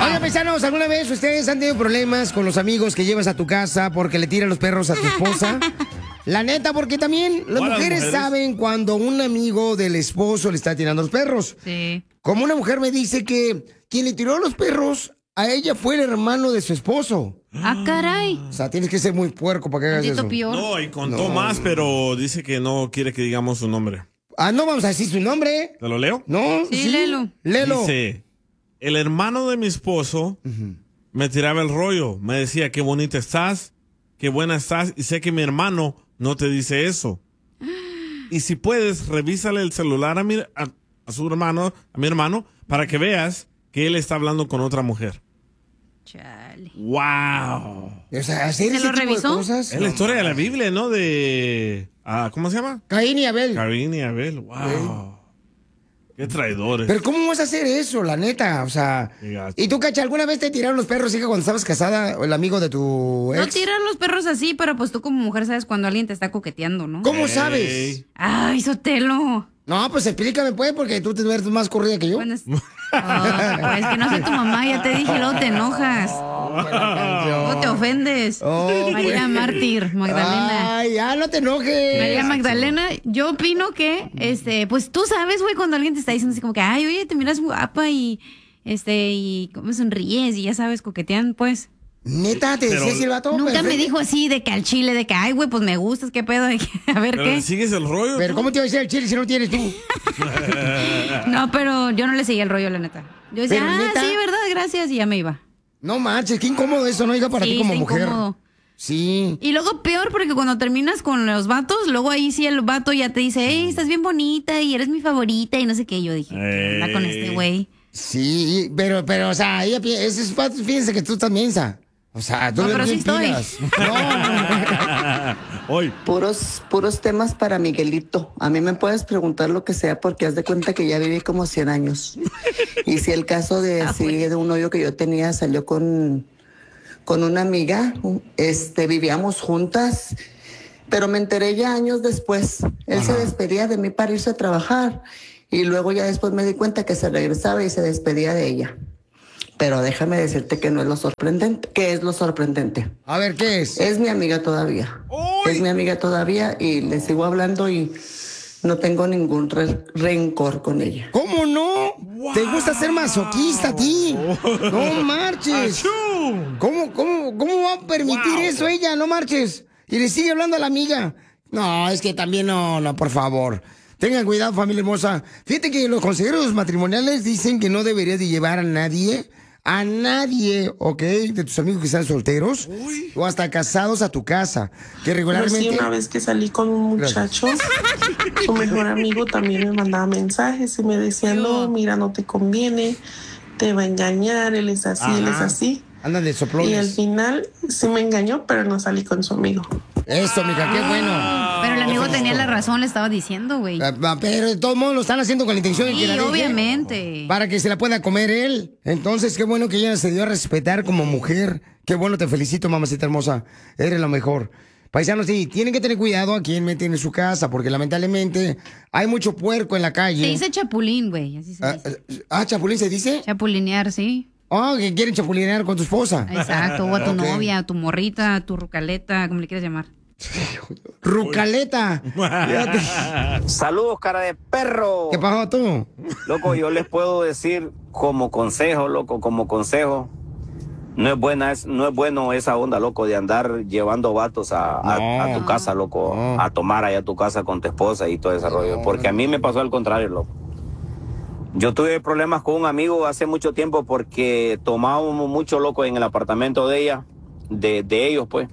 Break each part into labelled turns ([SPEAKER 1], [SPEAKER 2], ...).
[SPEAKER 1] Oiga, paisanos, ¿alguna vez ustedes han tenido problemas con los amigos que llevas a tu casa porque le tiran los perros a tu esposa? La neta, porque también las mujeres saben cuando un amigo del esposo le está tirando los perros.
[SPEAKER 2] Sí.
[SPEAKER 1] Como una mujer me dice que quien le tiró los perros a ella fue el hermano de su esposo.
[SPEAKER 2] Ah, caray.
[SPEAKER 1] O sea, tienes que ser muy puerco para que hagas eso.
[SPEAKER 2] Peor.
[SPEAKER 3] No, y contó más, pero dice que no quiere que digamos su nombre.
[SPEAKER 1] Ah, no vamos a decir su nombre.
[SPEAKER 3] ¿Te lo leo?
[SPEAKER 1] No,
[SPEAKER 2] sí. Léelo.
[SPEAKER 3] Dice, el hermano de mi esposo me tiraba el rollo. Me decía, qué bonita estás, qué buena estás. Y sé que mi hermano no te dice eso. Y si puedes, revísale el celular a mi hermano, para que veas que él está hablando con otra mujer.
[SPEAKER 2] Chale.
[SPEAKER 3] ¡Wow!
[SPEAKER 1] O sea, ¿hacer ese tipo de cosas?
[SPEAKER 3] Es la historia de la Biblia, ¿no? De... ¿cómo se llama?
[SPEAKER 1] Caín y Abel.
[SPEAKER 3] Caín y Abel, wow. Qué traidores.
[SPEAKER 1] Pero ¿cómo vas a hacer eso, la neta? O sea... ¿Y tú, Cacha, alguna vez te tiraron los perros, hija, cuando estabas casada, o el amigo de tu ex?
[SPEAKER 2] No tiran los perros así, pero pues tú como mujer sabes cuando alguien te está coqueteando, ¿no?
[SPEAKER 1] ¿Cómo sabes?
[SPEAKER 2] Ay, Sotelo.
[SPEAKER 1] No, pues explícame, pues, porque tú te eres más corrida que yo.
[SPEAKER 2] Bueno, es que no soy tu mamá, ya te dije, luego te enojas. No te ofendes. María Mártir, Magdalena.
[SPEAKER 1] Ay, ya no te enojes.
[SPEAKER 2] María Magdalena, yo opino que, pues tú sabes, güey, cuando alguien te está diciendo así como que, ay, oye, te miras guapa y cómo sonríes y ya sabes, coquetean, pues.
[SPEAKER 1] ¿Neta? ¿Te decía así el vato?
[SPEAKER 2] Nunca me dijo así de que al chile, de que, ay, güey, pues me gustas, qué pedo, a ver qué.
[SPEAKER 3] ¿Sigues el rollo?
[SPEAKER 1] Pero ¿cómo te iba a decir el chile si no tienes tú?
[SPEAKER 2] No, pero yo no le seguía el rollo, la neta. Yo decía,
[SPEAKER 1] ¿neta?
[SPEAKER 2] sí, verdad, gracias, y ya me iba.
[SPEAKER 1] No manches, qué incómodo eso, ¿no? Hija, para ti como mujer.
[SPEAKER 2] Incómodo.
[SPEAKER 1] Sí.
[SPEAKER 2] Y luego peor porque cuando terminas con los vatos, luego ahí sí el vato ya te dice, hey, estás bien bonita y eres mi favorita y no sé qué. Yo dije, ¿qué onda con este güey?
[SPEAKER 1] Sí, pero, o sea, esos vatos, fíjense que tú estás mensa. O sea, tú
[SPEAKER 2] no, pero sí estoy.
[SPEAKER 3] Hoy.
[SPEAKER 4] Puros temas para Miguelito. A mí me puedes preguntar lo que sea porque haz de cuenta que ya viví como 100 años. Y si el caso de, de un novio que yo tenía salió con una amiga, vivíamos juntas, pero me enteré ya años después. Él se despedía de mí para irse a trabajar y luego ya después me di cuenta que se regresaba y se despedía de ella. Pero déjame decirte que no es lo sorprendente. ¿Qué es lo sorprendente?
[SPEAKER 1] A ver, ¿qué es?
[SPEAKER 4] Es mi amiga todavía. ¡Uy! Es mi amiga todavía y le sigo hablando y no tengo ningún rencor con ella.
[SPEAKER 1] ¿Cómo no? Wow. ¿Te gusta ser masoquista a ti? No marches. ¿Cómo va a permitir eso ella? No marches. Y le sigue hablando a la amiga. No, es que también no, por favor. Tengan cuidado, familia hermosa. Fíjate que los consejeros matrimoniales dicen que no deberías de llevar a nadie, ¿ok? De tus amigos que están solteros o hasta casados a tu casa. Que regularmente...
[SPEAKER 5] Pero sí, una vez que salí con un muchacho, su mejor amigo también me mandaba mensajes y me decía, no, mira, no te conviene, te va a engañar, él es así, él es así.
[SPEAKER 1] Andan de soplones.
[SPEAKER 5] Y al final sí me engañó, pero no salí con su amigo.
[SPEAKER 1] Eso, mija, qué bueno.
[SPEAKER 2] Pero el amigo tenía la razón, le estaba diciendo, güey.
[SPEAKER 1] Pero de todos modos lo están haciendo con la intención de que la deje,
[SPEAKER 2] obviamente.
[SPEAKER 1] para que se la pueda comer él. Entonces, qué bueno que ella se dio a respetar como mujer. Qué bueno, te felicito, mamacita hermosa. Eres lo mejor. Paisanos, sí, tienen que tener cuidado a quién meten en su casa, porque lamentablemente hay mucho puerco en la calle.
[SPEAKER 2] Se dice chapulín, güey, así se dice.
[SPEAKER 1] ¿Chapulín se dice?
[SPEAKER 2] Chapulinear, sí.
[SPEAKER 1] Que quieren chapulinear con tu esposa.
[SPEAKER 2] Exacto, o a tu novia, a tu morrita, a tu rucaleta, como le quieras llamar.
[SPEAKER 1] Rucaleta.
[SPEAKER 6] Saludos, cara de perro.
[SPEAKER 1] ¿Qué pasó tú?
[SPEAKER 6] Loco, yo les puedo decir como consejo, no es bueno esa onda, loco, de andar llevando vatos a tu casa, loco, a tomar allá a tu casa con tu esposa y todo ese rollo, porque a mí me pasó al contrario, loco. Yo tuve problemas con un amigo hace mucho tiempo porque tomábamos mucho, loco, en el apartamento de ella, de ellos, pues.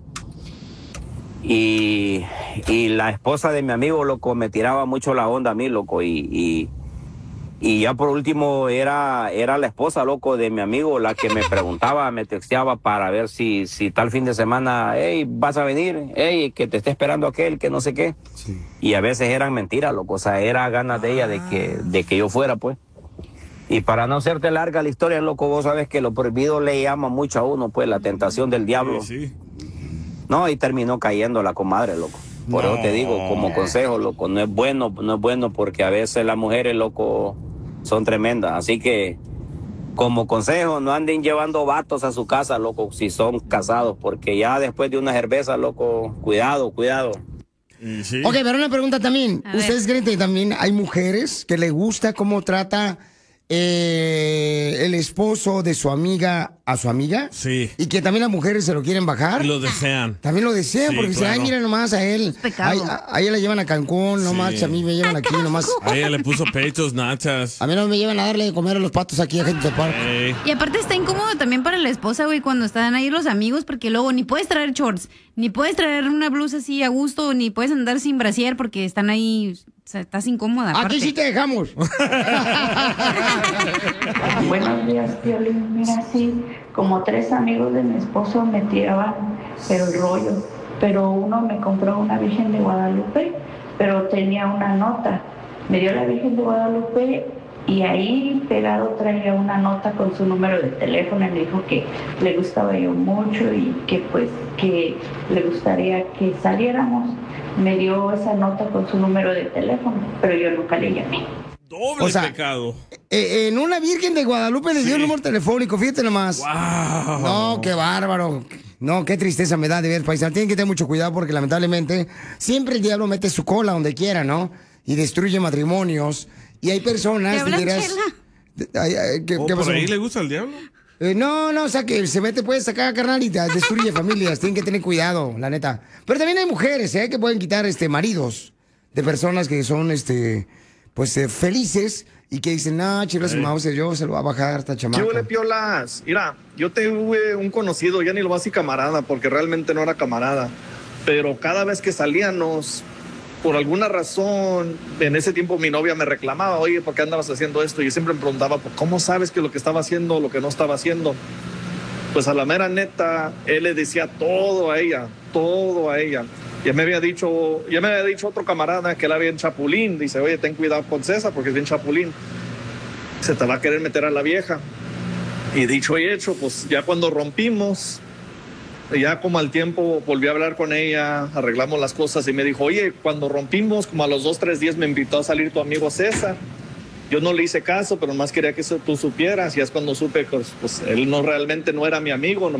[SPEAKER 6] Y la esposa de mi amigo, loco, me tiraba mucho la onda a mí, loco, y ya por último era la esposa, loco, de mi amigo la que me preguntaba, me texteaba para ver si tal fin de semana, hey, vas a venir, hey, que te esté esperando aquel, que no sé qué. Sí. Y a veces eran mentiras, loco, o sea, era ganas de ella de que yo fuera, pues. Y para no hacerte larga la historia, loco, vos sabes que lo prohibido le llama mucho a uno, pues, la tentación del diablo.
[SPEAKER 3] Sí.
[SPEAKER 6] No, y terminó cayendo la comadre, loco. Por eso te digo, como consejo, loco, no es bueno porque a veces las mujeres, loco, son tremendas. Así que como consejo, no anden llevando vatos a su casa, loco, si son casados, porque ya después de una cerveza, loco, cuidado.
[SPEAKER 3] Sí.
[SPEAKER 1] Ok, pero una pregunta también.
[SPEAKER 2] A ver.
[SPEAKER 1] ¿Ustedes creen que también hay mujeres que le gusta cómo trata el esposo de su amiga a su amiga?
[SPEAKER 3] Sí.
[SPEAKER 1] Y que también las mujeres se lo quieren bajar.
[SPEAKER 3] Y lo desean.
[SPEAKER 1] También lo desean,
[SPEAKER 3] Sí,
[SPEAKER 1] porque dicen,
[SPEAKER 3] claro.
[SPEAKER 1] ay, mira nomás a él.
[SPEAKER 2] pecado.
[SPEAKER 1] A ella la llevan a Cancún, no
[SPEAKER 3] Sí.
[SPEAKER 1] más, a mí me llevan aquí nomás.
[SPEAKER 3] A ella le puso pechos, nachas.
[SPEAKER 1] A mí no me llevan a darle de comer a los patos aquí a gente de parque.
[SPEAKER 3] Ey.
[SPEAKER 2] Y aparte está incómodo también para la esposa, güey, cuando están ahí los amigos, porque luego ni puedes traer shorts, ni puedes traer una blusa así a gusto, ni puedes andar sin brasier porque están ahí, o sea, estás incómoda. Aparte.
[SPEAKER 1] Aquí sí te dejamos.
[SPEAKER 7] Buenos días, Piolín. Mira, sí, como 3 amigos de mi esposo me tiraban pero el rollo. Pero uno me compró una Virgen de Guadalupe, pero tenía una nota. Me dio la Virgen de Guadalupe y ahí pegado traía una nota con su número de teléfono y me dijo que le gustaba yo mucho y que pues que le gustaría que saliéramos. Me dio esa nota con su número de teléfono, pero yo nunca le llamé.
[SPEAKER 3] Doble
[SPEAKER 1] O sea,
[SPEAKER 3] pecado.
[SPEAKER 1] En una Virgen de Guadalupe le dio el número telefónico, fíjate nomás.
[SPEAKER 3] Wow.
[SPEAKER 1] No, qué bárbaro. No, qué tristeza me da de ver, paisano. Tienen que tener mucho cuidado porque lamentablemente siempre el diablo mete su cola donde quiera, ¿no? Y destruye matrimonios. Y hay personas...
[SPEAKER 2] ¿Te hablan,
[SPEAKER 1] dirás- ¿Qué
[SPEAKER 3] ¿Por
[SPEAKER 1] pasó?
[SPEAKER 3] ahí le gusta el diablo?
[SPEAKER 1] No, o sea, que se mete pues acá, carnal, y destruye familias. Tienen que tener cuidado, la neta. Pero también hay mujeres, que pueden quitar maridos de personas que son, felices y que dicen, no, chicos, yo se lo va a bajar esta
[SPEAKER 8] ¿Qué
[SPEAKER 1] chamaca.
[SPEAKER 8] huele, piolas? Mira, yo tuve un conocido, ya ni lo voy a decir camarada, porque realmente no era camarada. Pero cada vez que salíamos, por alguna razón, en ese tiempo mi novia me reclamaba, oye, ¿por qué andabas haciendo esto? Y yo siempre me preguntaba, pues, ¿cómo sabes que lo que estaba haciendo o lo que no estaba haciendo? Pues a la mera neta, él le decía todo a ella. Ya me había dicho otro camarada que era bien chapulín. Dice, oye, ten cuidado con César porque es bien chapulín. Se te va a querer meter a la vieja. Y dicho y hecho, pues ya cuando rompimos, ya como al tiempo volví a hablar con ella, arreglamos las cosas y me dijo, oye, cuando rompimos, como a los 2-3 días me invitó a salir tu amigo César. Yo no le hice caso, pero más quería que tú supieras. Y es cuando supe que pues, él realmente no era mi amigo.